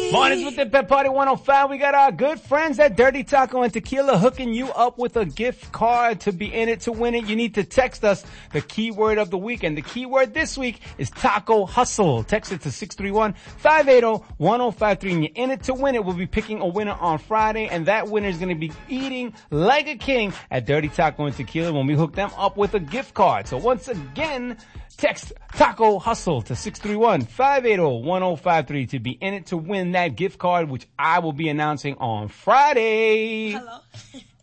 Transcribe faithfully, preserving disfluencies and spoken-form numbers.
Mornings with the Pep Party one oh five. We got our good friends at Dirty Taco and Tequila hooking you up with a gift card. To be in it, to win it, you need to text us the keyword of the week. And the keyword this week is Taco Hustle. Text it to six three one, five eight zero, one zero five three. And you're in it to win it. We'll be picking a winner on Friday. And that winner is going to be eating like a king at Dirty Taco and Tequila when we hook them up with a gift card. So once again, text Taco Hustle to six three one, five eight zero, one zero five three to be in it to win that gift card, which I will be announcing on Friday. Hello.